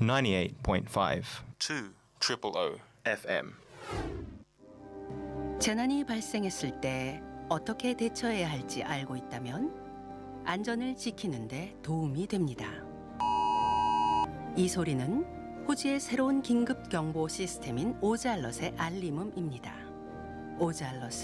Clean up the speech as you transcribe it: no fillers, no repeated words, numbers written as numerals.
98.5 2000 FM. 재난이 발생했을 때 어떻게 대처해야 할지 알고 있다면 안전을 지키는 데 도움이 됩니다. 이 소리는 호주의 새로운 긴급 경보 시스템인 오잘럿의 알림음입니다. 오잘럿은